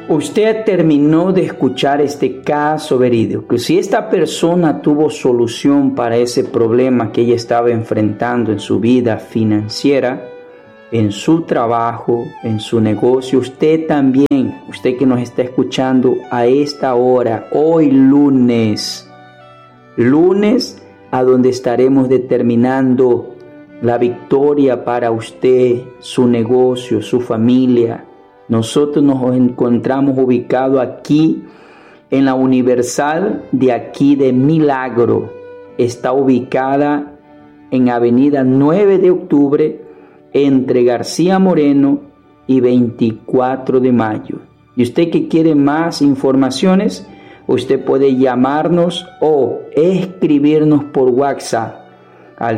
Usted terminó de escuchar este caso verídico. Si esta persona tuvo solución para ese problema que ella estaba enfrentando en su vida financiera, en su trabajo, en su negocio, usted también, usted que nos está escuchando a esta hora, hoy lunes, a donde estaremos determinando la victoria para usted, su negocio, su familia. Nosotros nos encontramos ubicados aquí en la Universal de aquí de Milagro. Está ubicada en Avenida 9 de Octubre, entre García Moreno y 24 de Mayo. Y usted que quiere más informaciones, usted puede llamarnos o escribirnos por WhatsApp al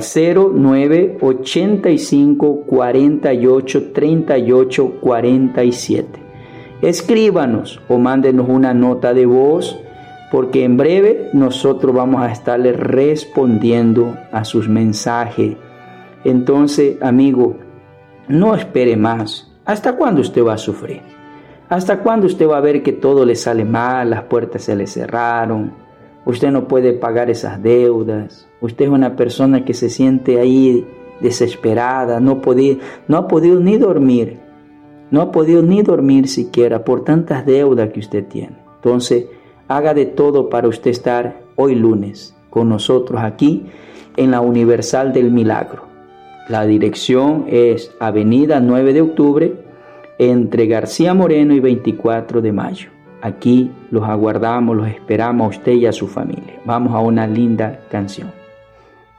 0985 48 38 47. Escríbanos o mándenos una nota de voz, porque en breve nosotros vamos a estarle respondiendo a sus mensajes. Entonces, amigo, no espere más. ¿Hasta cuándo usted va a sufrir? ¿Hasta cuándo usted va a ver que todo le sale mal, las puertas se le cerraron, usted no puede pagar esas deudas, usted es una persona que se siente ahí desesperada, no ha podido ni dormir, siquiera por tantas deudas que usted tiene? Entonces, haga de todo para usted estar hoy lunes con nosotros aquí en la Universal del Milagro. La dirección es Avenida 9 de Octubre, entre García Moreno y 24 de Mayo. Aquí los aguardamos, los esperamos a usted y a su familia. Vamos a una linda canción.